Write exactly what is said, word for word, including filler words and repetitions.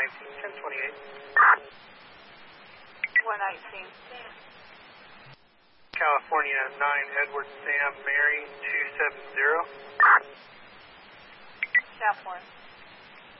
nineteen, ten twenty-eight. one nineteen. California nine, Edward Sam Mary two seven zero. South one.